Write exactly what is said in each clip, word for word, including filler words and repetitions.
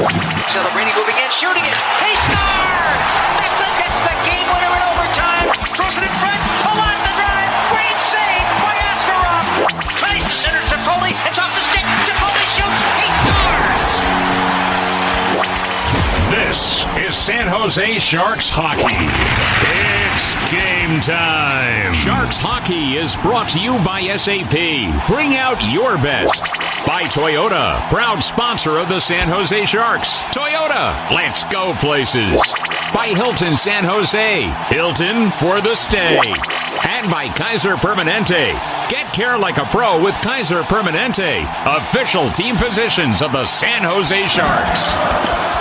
Celebrini moving in, shooting it. He scores! That's it, gets the game winner in overtime. Throws it in front. Pull off the drive. Great save by Askarov. Tries to center to Foley. It's off the stick. Foley shoots. He scores! This is San Jose Sharks hockey. It's game time. Sharks hockey is brought to you by S A P. Bring out your best. By Toyota, proud sponsor of the San Jose Sharks. Toyota, let's go places. By Hilton San Jose, Hilton for the stay. And by Kaiser Permanente. Get care like a pro with Kaiser Permanente, official team physicians of the San Jose Sharks.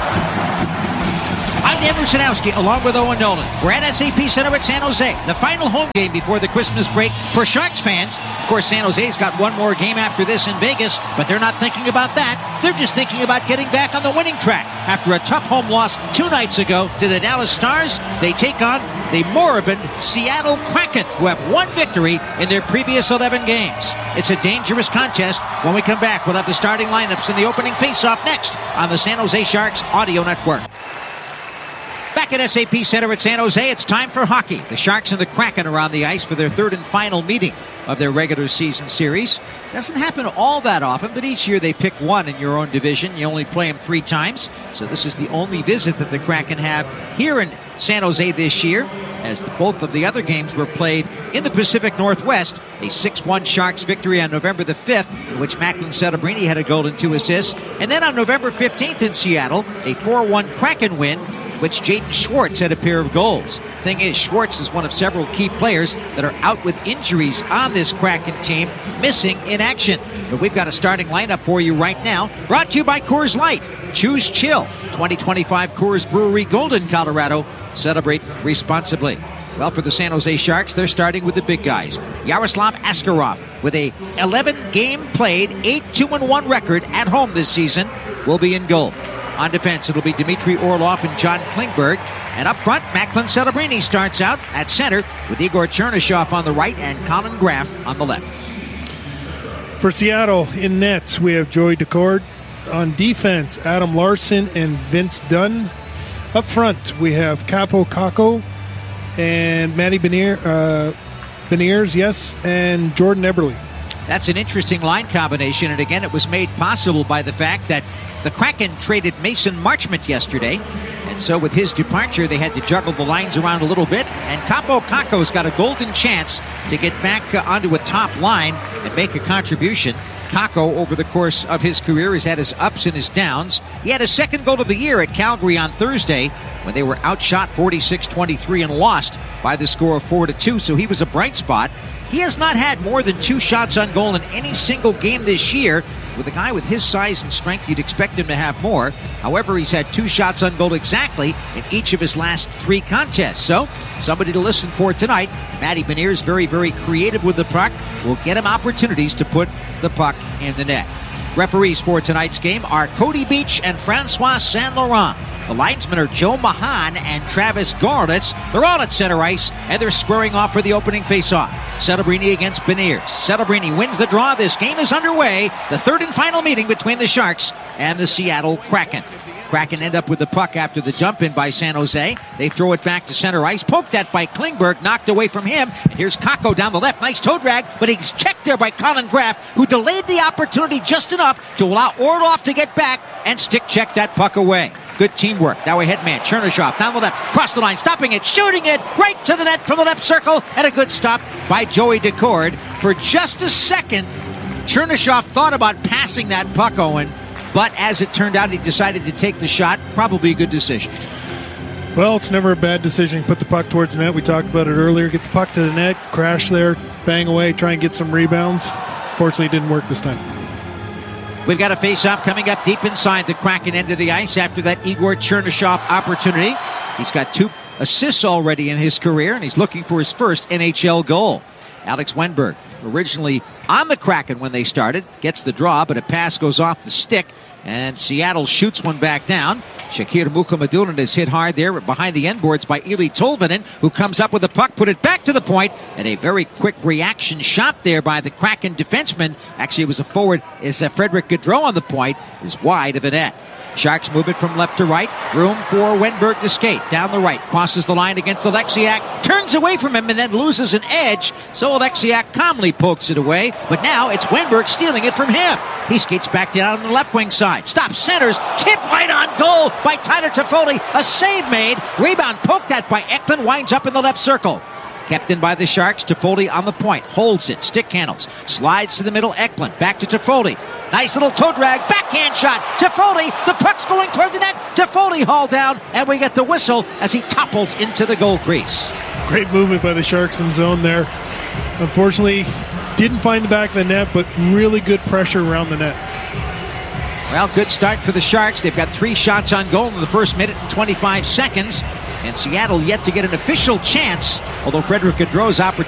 I'm Dan Rusanowski, along with Owen Nolan. We're at S A P Center at San Jose, the final home game before the Christmas break for Sharks fans. Of course, San Jose's got one more game after this in Vegas, but they're not thinking about that. They're just thinking about getting back on the winning track. After a tough home loss two nights ago to the Dallas Stars, they take on the moribund Seattle Kraken, who have one victory in their previous eleven games. It's a dangerous contest. When we come back, we'll have the starting lineups in the opening face-off next on the San Jose Sharks Audio Network. Back at S A P Center at San Jose, it's time for hockey. The Sharks and the Kraken are on the ice for their third and final meeting of their regular season series. Doesn't happen all that often, but each year they pick one in your own division. You only play them three times, so this is the only visit that the Kraken have here in San Jose this year, as the, both of the other games were played in the Pacific Northwest. A six one Sharks victory on November the fifth, in which Macklin Celebrini had a goal and two assists. And then on November fifteenth in Seattle, a four one Kraken win, which Jaden Schwartz had a pair of goals. Thing is, Schwartz is one of several key players that are out with injuries on this Kraken team, missing in action. But we've got a starting lineup for you right now, brought to you by Coors Light. Choose chill. twenty twenty-five Coors Brewery, Golden, Colorado. Celebrate responsibly. Well, for the San Jose Sharks, they're starting with the big guys. Yaroslav Askarov, with a eleven game played, eight two one record at home this season, will be in goal. On defense, it'll be Dmitry Orlov and John Klingberg. And up front, Macklin Celebrini starts out at center with Igor Chernyshov on the right and Colin Graff on the left. For Seattle, in nets, we have Joey Decord. On defense, Adam Larson and Vince Dunn. Up front, we have Capo Caco and Matty Benier, uh, Beniers, yes, and Jordan Eberle. That's an interesting line combination, and again, it was made possible by the fact that the Kraken traded Mason Marchment yesterday, and so with his departure, they had to juggle the lines around a little bit, and Capo Caco's got a golden chance to get back uh, onto a top line and make a contribution. Caco, over the course of his career, has had his ups and his downs. He had his second goal of the year at Calgary on Thursday when they were outshot forty-six twenty-three and lost by the score of four to two, so he was a bright spot. He has not had more than two shots on goal in any single game this year. With a guy with his size and strength, you'd expect him to have more. However, he's had two shots on goal exactly in each of his last three contests. So, somebody to listen for tonight. Matty Beniers, very, very creative with the puck, will get him opportunities to put the puck in the net. Referees for tonight's game are Cody Beach and Francois Saint Laurent. The linesmen are Joe Mahan and Travis Gorlitz. They're all at center ice, and they're squaring off for the opening faceoff. Celebrini against Beniers. Celebrini wins the draw. This game is underway. The third and final meeting between the Sharks and the Seattle Kraken. Kraken end up with the puck after the dump in by San Jose. They throw it back to center ice. Poked at by Klingberg, knocked away from him. And here's Caco down the left. Nice toe drag, but he's checked there by Colin Graff, who delayed the opportunity just enough to allow Orlov to get back and stick check that puck away. Good teamwork. Now a head man, Chernyshov, down the left, cross the line, stopping it, shooting it right to the net from the left circle, and a good stop by Joey Decord. For just a second, Chernyshov thought about passing that puck, Owen, but as it turned out, he decided to take the shot. Probably a good decision. Well, it's never a bad decision. Put the puck towards the net. We talked about it earlier. Get the puck to the net, crash there, bang away, try and get some rebounds. Fortunately, it didn't work this time. We've got a face-off coming up deep inside the Kraken end of the ice after that Igor Chernyshov opportunity. He's got two assists already in his career, and he's looking for his first N H L goal. Alex Wenberg, originally on the Kraken when they started, gets the draw, but a pass goes off the stick, and Seattle shoots one back down. Shakir Mukhamadullin is hit hard there behind the end boards by Eli Tolvanen, who comes up with the puck, put it back to the point, and a very quick reaction shot there by the Kraken defenseman. Actually, it was a forward, is uh, Frederick Gaudreau on the point, is wide of the net. Sharks move it from left to right. Room for Wenberg to skate. Down the right. Crosses the line against Alexiak. Turns away from him and then loses an edge. So Alexiak calmly pokes it away. But now it's Wenberg stealing it from him. He skates back down on the left wing side. Stops, centers. Tip right on goal by Tyler Toffoli. A save made. Rebound poked at by Eklund. Winds up in the left circle. Kept in by the Sharks. Toffoli on the point. Holds it. Stick handles. Slides to the middle. Eklund. Back to Toffoli. Nice little toe drag. Backhand shot. Toffoli. The puck's going toward the net. Toffoli hauled down. And we get the whistle as he topples into the goal crease. Great movement by the Sharks in zone there. Unfortunately, didn't find the back of the net, but really good pressure around the net. Well, good start for the Sharks. They've got three shots on goal in the first minute and twenty-five seconds. And Seattle yet to get an official chance, although Frederick Gaudreau's opportunity